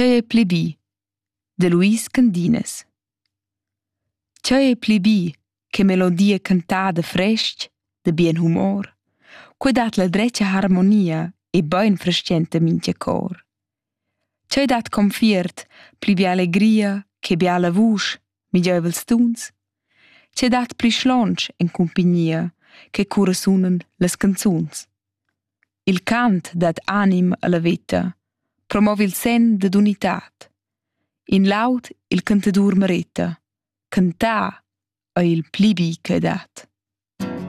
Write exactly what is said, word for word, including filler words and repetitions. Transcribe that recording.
Tgei ei pli bi? De Luis Candines. Tgei ei pli bi che melodia cantada frestg, de bien humor, quei dat la dretga harmonia e bein frestgenta mintga cor. Tgei dat confiert pli bia allegria che bia la vusch, migeivels tuns. Tgei dat pli schlonsch en cumpignia che cura sunan las canzuns. Il cant dat anim alla veta, promovi il sen dad unitat. In laud il cantadur mereta, cantar ei il pli bi che dat.